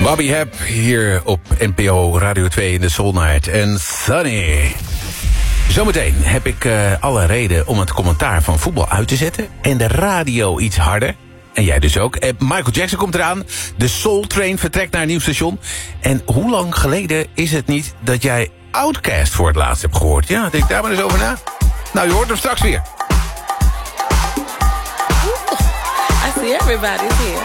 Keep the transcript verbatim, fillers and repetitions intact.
Bobby Hebb hier op N P O Radio twee in de Soul Night. En Sunny. Zometeen heb ik uh, alle reden om het commentaar van voetbal uit te zetten. En de radio iets harder. En jij dus ook. En Michael Jackson komt eraan. De Soul Train vertrekt naar een nieuw station. En hoe lang geleden is het niet dat jij Outkast voor het laatst hebt gehoord? Ja, denk daar maar eens over na. Nou, je hoort hem straks weer. I see everybody's here.